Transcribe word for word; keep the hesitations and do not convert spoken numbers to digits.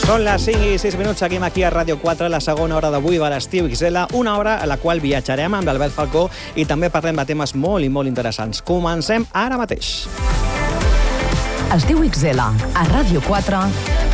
Són les cinc i sis minuts, seguim aquí a Ràdio quatre, la segona hora d'avui de l'Estiu X L, una hora a la qual viatjarem amb l'Albert Falcó i també parlem de temes molt i molt interessants. Comencem ara mateix. Estiu X L, a Ràdio quatre,